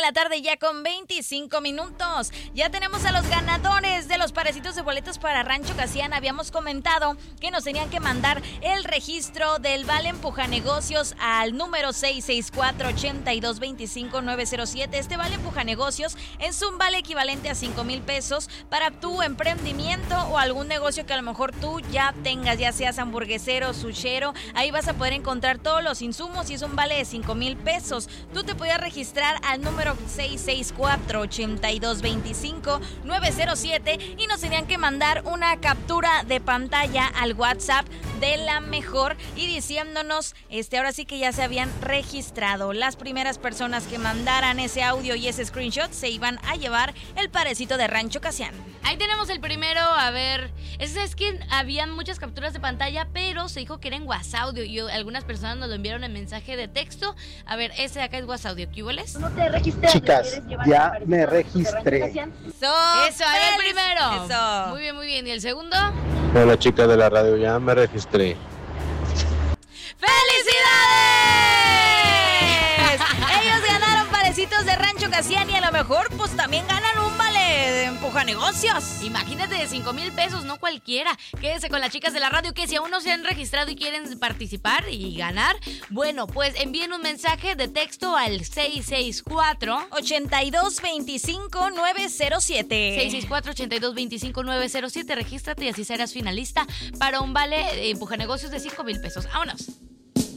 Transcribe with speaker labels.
Speaker 1: la tarde ya con 25 minutos. Ya tenemos a los ganadores de los parecitos de boletos para Rancho Casiana. Habíamos comentado que nos tenían que mandar el registro del Vale Empujanegocios al número 664-8225-907. Este Vale Empujanegocios es un vale equivalente a 5,000 pesos para tu emprendimiento o algún negocio que a lo mejor tú ya tengas, ya seas hamburguesero, sushero. Ahí vas a poder encontrar todos los insumos y es un vale de 5,000 pesos. Tú te puedes registrar al número 664-8225-907 y nos tenían que mandar una captura de pantalla al WhatsApp de La Mejor y diciéndonos, ahora sí que ya se habían registrado. Las primeras personas que mandaran ese audio y ese screenshot se iban a llevar el parecito de Rancho Casiana.
Speaker 2: Ahí tenemos el primero, a ver, es que habían muchas capturas de pantalla, pero se dijo que era en WhatsApp y algunas personas nos lo enviaron en mensaje de texto. A ver, ese de acá es WhatsApp, ¿qué hueles?
Speaker 3: No te registré.
Speaker 4: Chicas, ya me registré.
Speaker 2: Eso, ahí el primero.
Speaker 1: Eso.
Speaker 2: Muy bien. ¿Y el segundo?
Speaker 5: Hola, chicas de la radio, ya me registré.
Speaker 1: ¡Felicidades! Ellos ganaron parecitos de Rancho Casiana y a lo mejor pues también ganan un vale de Empujanegocios.
Speaker 2: Imagínate, de 5,000 pesos, no cualquiera. Quédese con las chicas de la radio que si aún no se han registrado y quieren participar y ganar, bueno, pues envíen un mensaje de texto al
Speaker 1: 664-8225-907.
Speaker 2: 664-8225-907. Regístrate y así serás finalista para un vale de Empujanegocios de 5,000 pesos. ¡Vámonos!